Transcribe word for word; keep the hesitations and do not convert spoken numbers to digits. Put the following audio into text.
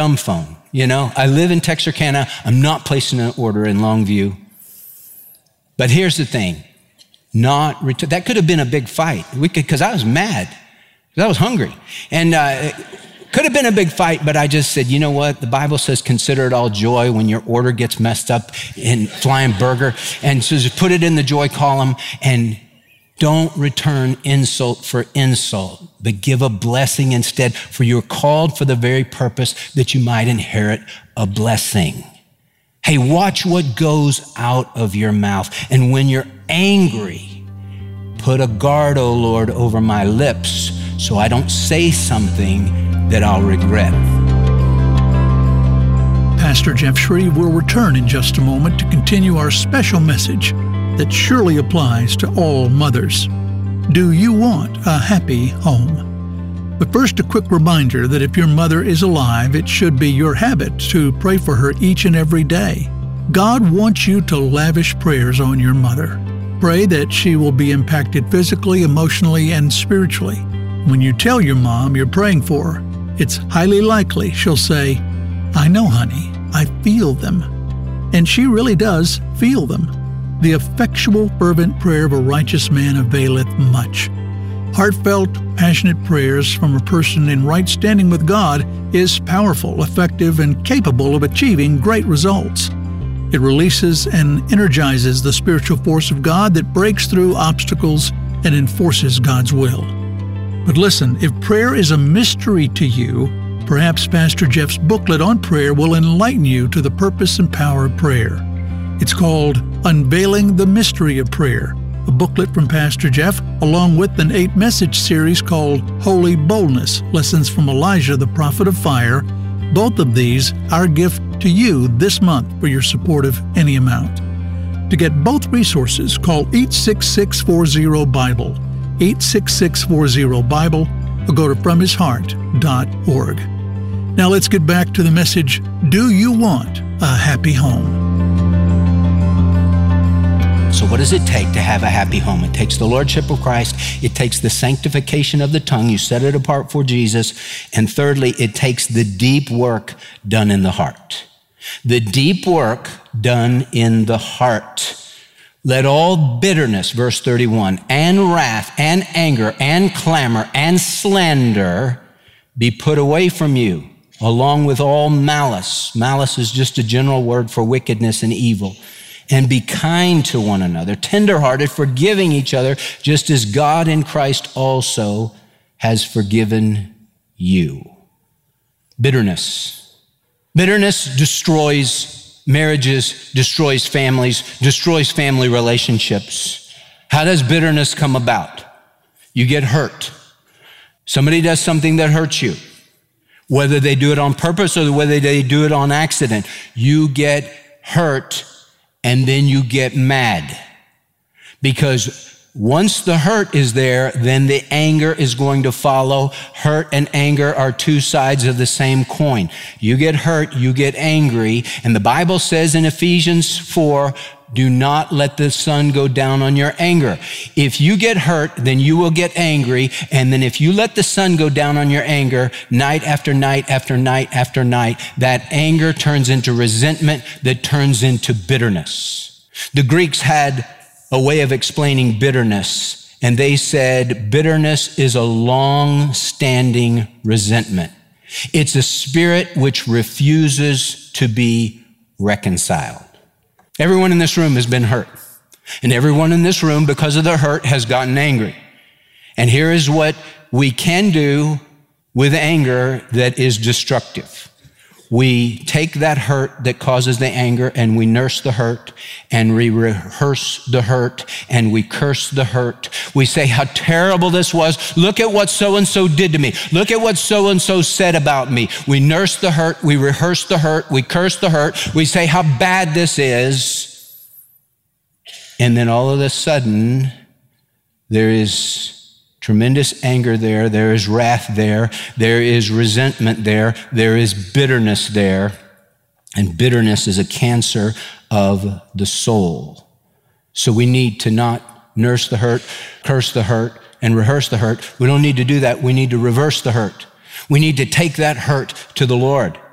dumb phone. You know, I live in Texarkana. I'm not placing an order in Longview. But here's the thing. Not return. That could have been a big fight. We could, because I was mad. Because I was hungry. And uh, it could have been a big fight, but I just said, you know what? The Bible says consider it all joy when your order gets messed up in Flying Burger. And so just put it in the joy column and don't return insult for insult, but give a blessing instead, for you're called for the very purpose that you might inherit a blessing. Hey, watch what goes out of your mouth. And when you're angry, put a guard, O Lord, over my lips so I don't say something that I'll regret. Pastor Jeff Shreve will return in just a moment to continue our special message that surely applies to all mothers. Do you want a happy home? But first, a quick reminder that if your mother is alive, it should be your habit to pray for her each and every day. God wants you to lavish prayers on your mother. Pray that she will be impacted physically, emotionally, and spiritually. When you tell your mom you're praying for her, it's highly likely she'll say, I know, honey, I feel them. And she really does feel them. The effectual, fervent prayer of a righteous man availeth much. Heartfelt, passionate prayers from a person in right standing with God is powerful, effective, and capable of achieving great results. It releases and energizes the spiritual force of God that breaks through obstacles and enforces God's will. But listen, if prayer is a mystery to you, perhaps Pastor Jeff's booklet on prayer will enlighten you to the purpose and power of prayer. It's called Unveiling the Mystery of Prayer, a booklet from Pastor Jeff, along with an eight-message series called Holy Boldness, Lessons from Elijah, the Prophet of Fire. Both of these, our gift to you this month for your support of any amount. To get both resources, call eight six six, four zero, Bible, eight six six, four zero, Bible, or go to from his heart dot org. Now let's get back to the message, Do You Want a Happy Home? So what does it take to have a happy home? It takes the Lordship of Christ. It takes the sanctification of the tongue. You set it apart for Jesus. And thirdly, it takes the deep work done in the heart. The deep work done in the heart. Let all bitterness, verse thirty-one, and wrath and anger and clamor and slander be put away from you, along with all malice. Malice is just a general word for wickedness and evil. And be kind to one another, tenderhearted, forgiving each other, just as God in Christ also has forgiven you. Bitterness. Bitterness destroys marriages, destroys families, destroys family relationships. How does bitterness come about? You get hurt. Somebody does something that hurts you. Whether they do it on purpose or whether they do it on accident, you get hurt. And then you get mad, because once the hurt is there, then the anger is going to follow. Hurt and anger are two sides of the same coin. You get hurt, you get angry. And the Bible says in Ephesians four, do not let the sun go down on your anger. If you get hurt, then you will get angry. And then if you let the sun go down on your anger, night after night after night after night, that anger turns into resentment that turns into bitterness. The Greeks had a way of explaining bitterness, and they said bitterness is a long-standing resentment. It's a spirit which refuses to be reconciled. Everyone in this room has been hurt. And everyone in this room, because of the hurt, has gotten angry. And here is what we can do with anger that is destructive. We take that hurt that causes the anger and we nurse the hurt and we rehearse the hurt and we curse the hurt. We say how terrible this was. Look at what so-and-so did to me. Look at what so-and-so said about me. We nurse the hurt. We rehearse the hurt. We curse the hurt. We say how bad this is. And then all of a sudden, there is tremendous anger there. There is wrath there. There is resentment there. There is bitterness there. And bitterness is a cancer of the soul. So we need to not nurse the hurt, curse the hurt, and rehearse the hurt. We don't need to do that. We need to reverse the hurt. We need to take that hurt to the Lord.